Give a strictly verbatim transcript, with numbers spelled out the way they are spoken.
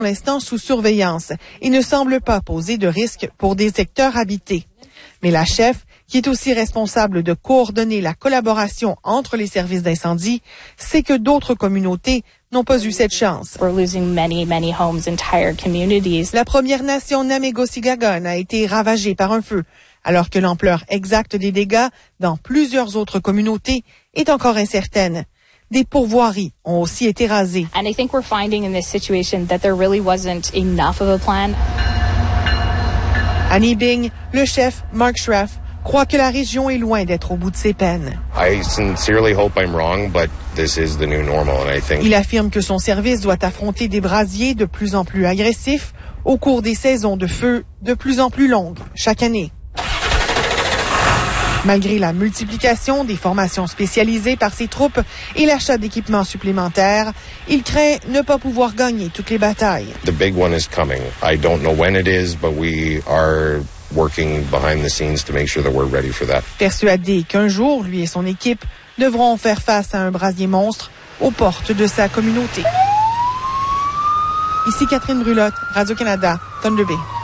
pour l'instant sous surveillance et ne semble pas poser de risque pour des secteurs habités. Mais la chef, qui est aussi responsable de coordonner la collaboration entre les services d'incendie, sait que d'autres communautés n'ont pas eu cette chance. We're losing many, many homes, entire communities. La Première Nation Namegosigagon a été ravagée par un feu, alors que l'ampleur exacte des dégâts dans plusieurs autres communautés est encore incertaine. Des pourvoiries ont aussi été rasées. And I think we're finding in this situation that there really wasn't enough of a plan. Annie Bing, le chef, Mark Schraff, croit que la région est loin d'être au bout de ses peines. I sincerely hope I'm wrong, but this is the new normal, and I think... Il affirme que son service doit affronter des brasiers de plus en plus agressifs au cours des saisons de feu de plus en plus longues chaque année. Malgré la multiplication des formations spécialisées par ses troupes et l'achat d'équipements supplémentaires, il craint ne pas pouvoir gagner toutes les batailles. The big one is coming. I don't know when it is, but we are working behind the scenes to make sure that we're ready for that. Persuadé qu'un jour, lui et son équipe devront faire face à un brasier monstre aux portes de sa communauté. Ici Catherine Brulotte, Radio-Canada, Thunder Bay.